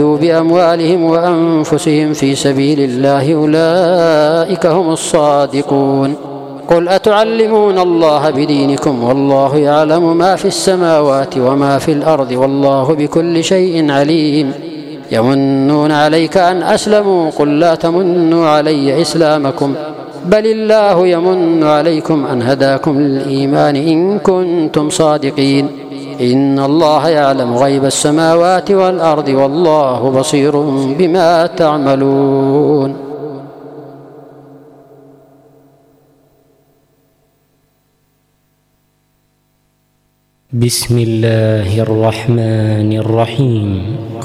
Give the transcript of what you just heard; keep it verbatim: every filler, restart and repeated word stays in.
بأموالهم وأنفسهم في سبيل الله أولئك هم الصادقون. قل أتعلمون الله بدينكم والله يعلم ما في السماوات وما في الأرض والله بكل شيء عليم. يمنون عليك أن أسلموا قل لا تمنوا علي إسلامكم بل الله يمن عليكم أن هداكم للإيمان إن كنتم صادقين. إن الله يعلم غيب السماوات والأرض والله بصير بما تعملون. بسم الله الرحمن الرحيم.